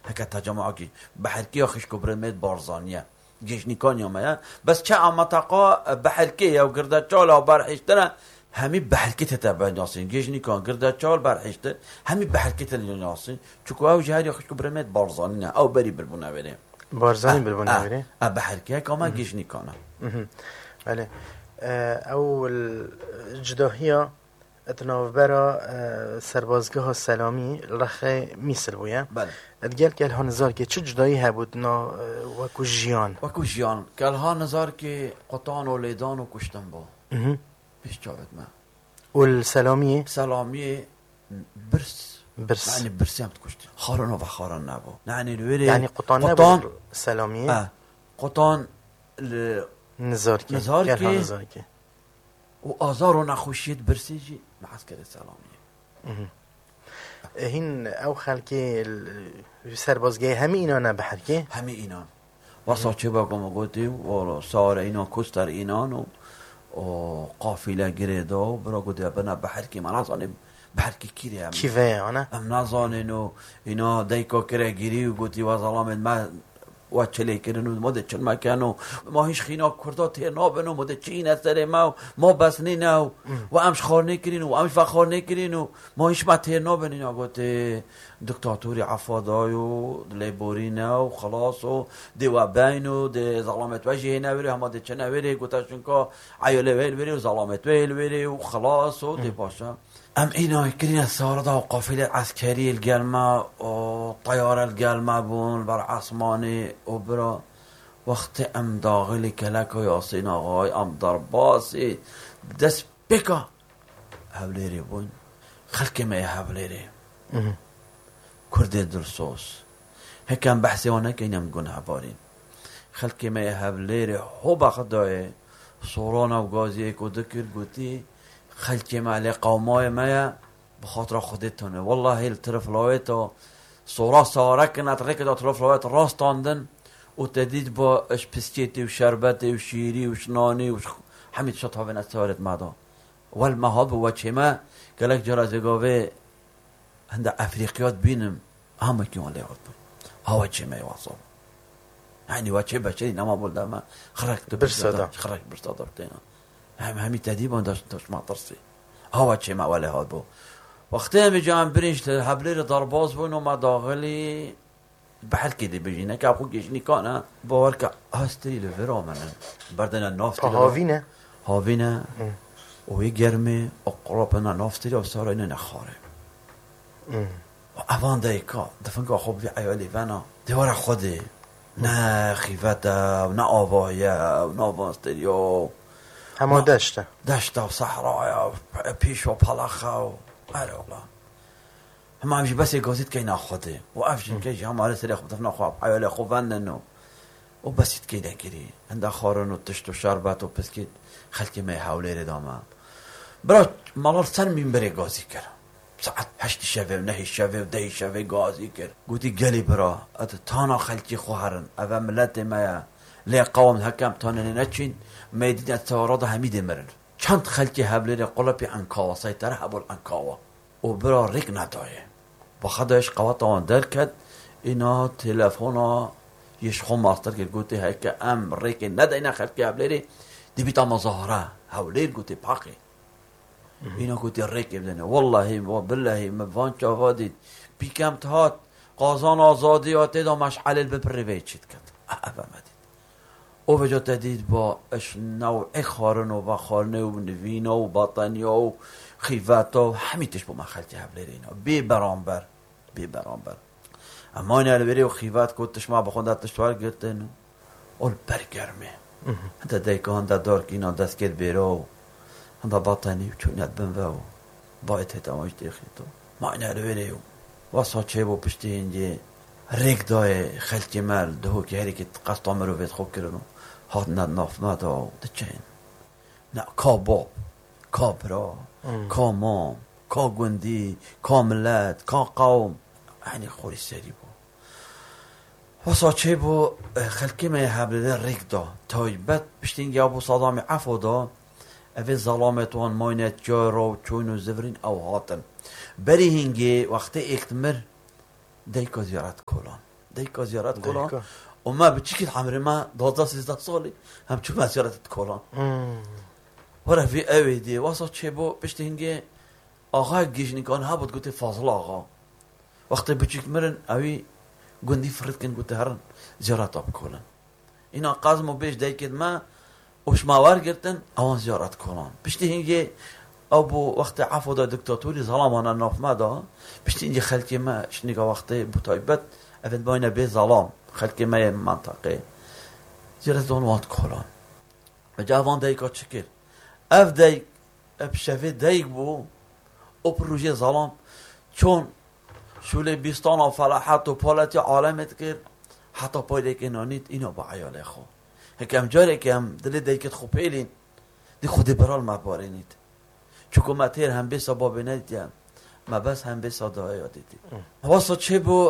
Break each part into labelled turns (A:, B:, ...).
A: هکا تجمع کی بحرکی یا خشکو برمید بارزانیه گشنیکان یا بس چه منطقه بحرکی یا گردچال او برحشتنه همی بحرکی تتبع ناسین گشنیکان گردچال برحشته همی بحرکی تل ناسین چکو او جهر یا خشکو برمید بارزانیه او بری بربونه بره
B: بارزانی بربونه بره
A: بحرکی کاما گشنیکانه
B: بله او الجداهیه اتناوبرا سربازگاه سلامی رخی میسر بویا
A: بله
B: ادگل که الها نظار که چه جدایی هبود نا وکو جیان
A: که الها نظار که قطان و لیدان و کشتن با پیش جاوید ما
B: والسلامیه
A: برس
B: يعني
A: برسي عم تكشتي خارن وخارن نبو يعني الوري
B: يعني قطان سلامية
A: قطان
B: نزاركي
A: نزاركي وآزار ونخوشيت برسيجي معسكر السلامية
B: هين او خلكي سربازگاه همي اینا نبحركي
A: همي اینا واسا باقوم گوتي و سار اینا کستر اینان و قافله گریدا و برا گوتي بنا بحركي ما نظاني بحركي كيري هم
B: كيفاه انا
A: نظاني اینا دایکا کرا گیری و گوتي وظلام ما و چلی کردن و مده چون ما کنو ما هیچ خینا کرده تیر نابنو مده چین از سر ما بس نینو و امش خار نکرین و امش فخار نکرین و ما هیچ ما تیر نابنین آگوت دکتاتوری عفادای و لیبورین و خلاص و دیو بین و دی ظلامت وجه نوری همه دی چه نوری گوتشون که عیاله ویل بری و ظلامت ویل بری و خلاص و دی پاشا ام اینا کرین السارده و قافله عسکری الگلمه و طیاره الگلمه بون بر عصمانی و برا وقت ام داغلی کلک و یاسین آقای ام در باسی دست بکا هبلیری بون خلک می هبلیری کرده درسوس هکم بحثی و نکنیم گناه بارین خلک می هبلیری هو بخدای سورانا و گازی که دکر گوتی خلکی معلی قومای مایا بخاطر خودتونه والله الطرف لایتا صورا ساره کنت رکت اطراف لایت راستاندن و تدید با اش پسکیتی و شربتی و شیری و شنانی و حمید شط هاوین از سوارت مادا والمهاب و چما کلک جرازگاوه هنده افریقیات بینم همه که ولی هاتون هوا چما یواصاب يعني وچه بچه نما بولده ما خرک
B: برسادا
A: بتینا همین تدیبان داشت ما ترسی هوا چه موله ها بو وقتی هم جام برنج حبلیر درباز بون و ما داخلی بحر کدی بجینه که ابو گشنی کانه باور که هستری لورا من بردن نافت هاوینه و گرمه اقرابنا نافتری و سارا اینه نخاره و اوان دایکا دفن که خوب عیالی ونا دیوار خودی نه خیفته و نه آوایه و نه وانستریو
B: همه دشته
A: و صحرا و پیش و پلخه و آره والله همه همیشه بس گازید که اینا خوده و افشین که همه آره سری خوب دفنا خواب عیالی خوبندن و بسید که نگیری هنده خارن و تشت و شربت و پسکید خلکی می حوله ردامه برای مالار سن مین بره گازی کرد ساعت 8 شوه و 9 شوه و 10 شوه گازی کرد گوتی گلی برا تانا خلکی خوهرن او ملت ما لی قوم حکم تانه نچین میدید اتواراد حمید مرن چند خلکی حبلیر قلبی انکاوا سایتره حبول انکاوا و برا ریک ندایه با خدایش قوات آن در کد اینا تلفونا یشخو ماستر که گوتی های که ام ریک نده اینا خلکی حبلیری دی بیتا مظاهره حولیر گوتی پاقی اینا گوتی ریک بدنه والله و بالله مفان چاوادید بیکم تهات قازان آزادی آتی دا مشعل بپری بیچید کد افهمدید او وجا تدید با اش نوع خارن و خارنه و نوینه و باطنیه و خیفته و همیتش با من خلطی حبلیر اینا بی برانبر اما این الوری و خیفت کتش ما بخوندت تشتوار گرتن اول برگرمه هنده دیگه هنده دار که اینا دست کرد بیره و هنده باطنی و چونیت بنوه و باید هیتماش دیخیتو ما این الوری و واسا چه با پشتی اینجا ریک دای خلطی مل دهو که هری که قصد آمرو بید خوب کرنو هاد ناف ندا ده چین نه کاباب کابرا کامام کا گندی کا ملت کا قوم یعنی خوری سری بو واسا چه بو خلکی می حبله ریک دا تایبت بشتینگی ابو صدام عفو دا اوی ظلامتوان ماینت جای رو چون و زفرین او هاتن بری هنگی وقتی اکتمر دیکا زیارت کلان دیکا زیارت کلان و ما بچیکید حمره ما 12-13 سالی هم چون ما زیارت کلان وره فی اوی دی واسه چه بو پشت هنگه آقا گیشنیکان ها بود گوته فاضل آقا وقتی بچیک مرن اوی گندی فرد کن گوته هرن زیارت آب کلان اینا قازمو بیش دیکید ما وشماوار گرتن اوان زیارت کلان پشت هنگه او بو وقت عفو دا دکتاتوری ظلامانا ناف ما دا پشت هنگه خلکی ما شنیگا وقتی بطایبت افت باینه بی ظلام خلکی ما منطقه زیارت دون وان کلان و جوان دیکا چکر اف دیک بشفه دیک بو او پروژه ظلام چون شوله بیستان و فلاحات و پالتی عالمت کرد حتی پایده که نانید اینو با عیاله خو هکم جاره که هم دل دیکت خوب پیلین دی خودی برال مبارینید چون ما تیر هم بیسا بابی ندیم ما بس هم بیسا دعای دیدیم واسه چه بو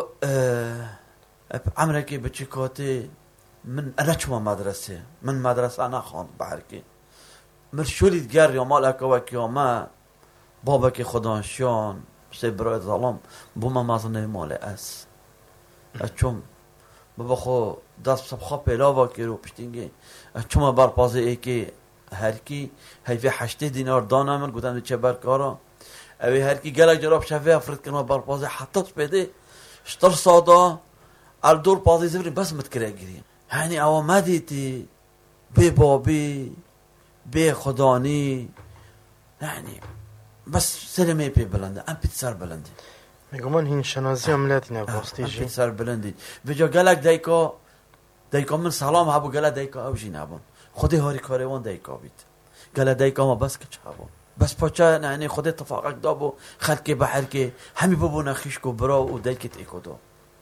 A: عمره که بچه کاتی من انا چما مدرسه من مدرسه انا خواند بحرکی من شولید گر یا مال اکوکی ما بابا که خدانشیان سه برای ظلام بو ما مزنه مال اس چون بابا خو دست سبخوا پیلا واکی رو پشتینگی چون برپازه ای که هرکی هیفی 8 دینار دانه من گفتم چه برکارا اوی هرکی گلک جراب شفه افرد کنه برپازه حتاش بده شتر سادا الدور پازه زفری بس متکره گیریم یعنی اوا مدیتی بی بابی بی خدانی یعنی بس سلمه پی بلنده ام پیت سر بلنده
B: میگم هین شنازی عملیاتی نباستی
A: ام
B: جی
A: پیت سر بلندی وجا گلک دیکا من سلام هبو گلک دیکا اوجی نبون خودی هاری کاروان دیکا بید گلک دیکا ما بس کچ هبون بس پاچه یعنی خودی اتفاقک دابو خلکی بحر که همی ببونه خیش کو برا و دیکت ایکو دو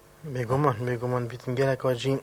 B: میگم بیتن گلک آجی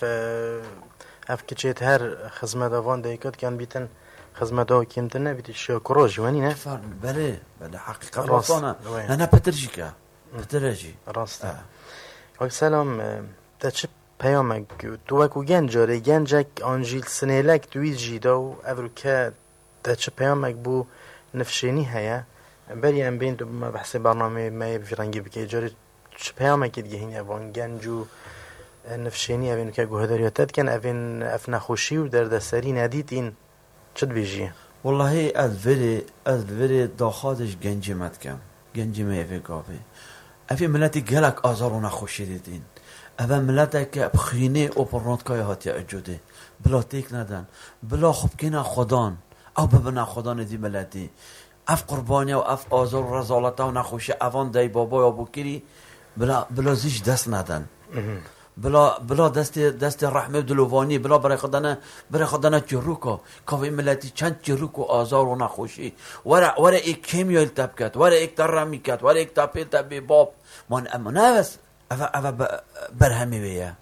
B: اف کچیت هر خدمت آوان دیکات کن بیتن خدمت آو کمتر نبیتی شکر جوانی نه
A: بله حقیقت راستانه نه پترجی که پترجی
B: راسته وقت سلام تا چه پیامک تو وکو گنجاره گنجک آنجیل سنیلک دوید جیدا و افرو که تا چه پیامک بو نفشینی هیا بری ام بین تو ما بحث برنامه ما فرنگی بکی جاره چه پیامک دیگه هین اوان گنجو نفشینی اوینو که گوهداریاتت کن اوین اف نخوشی و دردسری ندید این چد بیجیه
A: والله از وری داخادش گنجی مد کم گنجی میوه گاوه افی ملتی گلک آزار و نخوشی دیدین اول ملتی که بخینه و پرناتکای هاتی اجوده بلا تیک ندن بلا خوب کنه خدان او ببنه خدان دی ملتی اف قربانی و اف آزار و رزالت و نخوشی اوان دی بابا یا بکری بلا زیش دست ندن بلا دست رحمه دلوانی بلا برای خدانه جروکا کافی ملتی چند جروک و آزار و نخوشی ورا ایک کمیو التب کد ورا ایک ترمی کد ورا ایک تاپیل تبی باب من امنا بس اوا برهمی ویا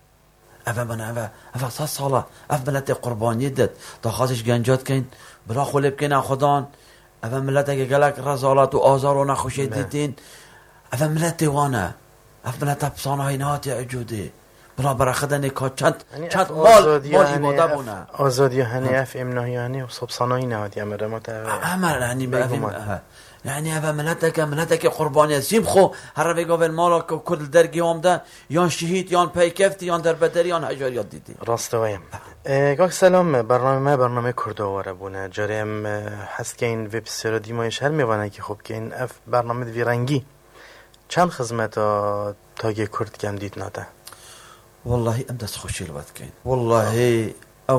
A: اوا 100 ساله اف ملت قربانی داد تا خاصش گنجات کن بلا خلب کن خدان اوا ملت که گلک رزالات و آزار و نخوشی دیدین اوا ملت وانا اف ملت بسانه های نهاتی عجوده بلا برای خدانه که چند مال ایماده بونه
B: آزادی هنی اف امناهی هنی و صبصانایی نهاتی امره
A: امر یعنی یعنی اول ملت که قربانی سیم خو هر وی گاول مالا که کل درگی همده یان شهید یان پیکفتی یان در بدری یان هجاریات دیدی
B: راسته ویم گاک سلام برنامه کردواره بونه جاریم هست که این ویب سیرادی مایش هر میوانه که خوب که این اف برنامه ویرنگی چند خدمت تاگه کرد کم دید ناده
A: والله ام دست خوشی الوقت کن والله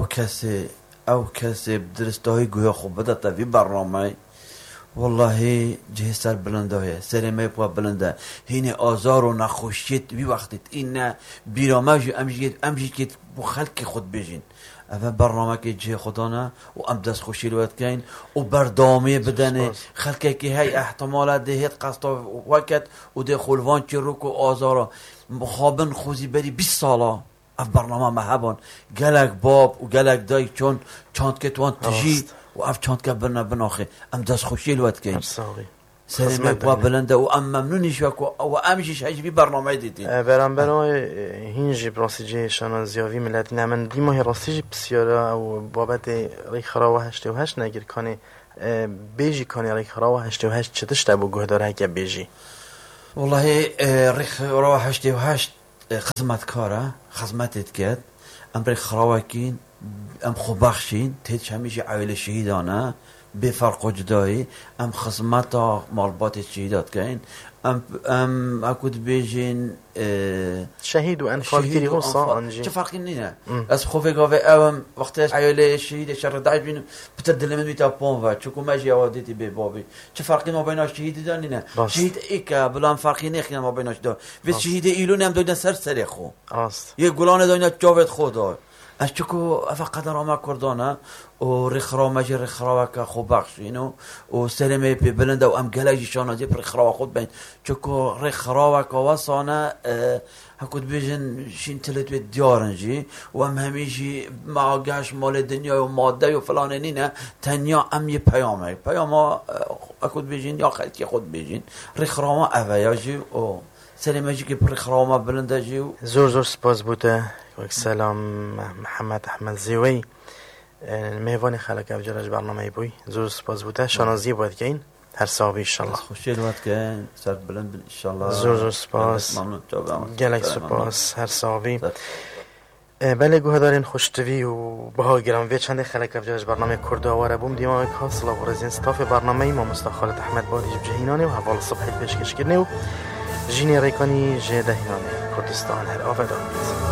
A: او کسی بدرسته های گویا خوب بده تا وی برنامه والله جه سر بلنده های سر میپوا بلنده هین آزار و نخوشیت وی وقتید این نه بیرامه امجی که بو خلق خود بیجین اول برنامه که جه خدانه و ام دست خوشی الوقت کن و بردامه بدنه خلقه که های احتمالات ده هید قصد وقت و ده خلوان چروک و آزار مخابن خوزی بری 20 ساله اف برنامه محبان گلک باب و گلک دای چون چاند که توان تجید و اف چاند که بناخه ام دست خوشی الوقت کن سلمه بوا بلنده و ام ممنونیش و امجیش هجبی برنامه دیدین
B: برای هینجی براستی جه شانازیاوی ملتی نمن دیماه راستی جی بسیاره و بابت ریخرا و 88 نگیر کنی بیجی کنی ریخرا و 88 چتش تبو گوه داره که بیجی
A: والله ریخرا و 88 خزمەتکارە خزمەتت کرد ئەم ڕێ خراوەکین ئەم خۆبەخشین تێت هەمیشی عویلە شەهیدانە بێفەرق و جودایی ئەم خزمەتە ماڵباتێت شەهیداتکەین ئەم ئەکوت بێژین
B: شهيد وأنفال كيري غصة أنجي
A: چه فرقی نینه از خوفه گاوه اوم وقتی عیله شهید شر داعش بین بتدل من بیتا پون و چکو ماجی آوادیتی به بابی چه فرقی ما بیناش شهید دار نینه شهید ایکا بلان فرقی نخینه ما بیناش دار و شهید ایلون هم دویدن سر خو
B: راست
A: یه گلان دویدن جاوید خود دار از چکو افا قدر آمه کردانه و رخرا مجی رخرا که خوب بخشینو و سلمه پی بلنده و ام گلجی شانازی پر رخرا خود بین چکو رخرا که واسانه هکود بیشن شین تلت به دیارنجی و ام همیشی معاگش مال دنیا و ماده و فلان نینه تنیا ام یه پیامه پیاما هکود بیشن یا خلکی خود بیشن رخرا ما اویاجی و سلمه جی که پر رخرا ما بلنده جی و
B: زور سپاس بوده سلام محمد احمد زیوی میوان خلق افجارج برنامه بوی زور سپاس بوده شانازی باید که این هر صحابی انشالله
A: خوشی الوقت که سر بلند انشالله
B: زور سپاس گلک سپاس هر صحابی بله گوه دارین خوشتوی و بها گرام وی چند خلق افجارج برنامه کرده آواره بوم دیماغ خاص و رزین ستاف برنامه ما مستخالت احمد بادیج بجهینانه و حوال صبحی پیشکش کرنه و جینی ریکانی جه دهینانه کردستان هر آفدان